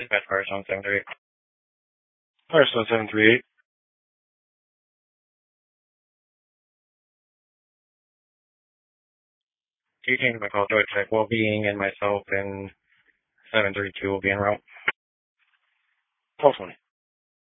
Dispatch Firestone 738. Firestone 738. Can you change my call to check well-being and myself and 732 will be en route? 1220.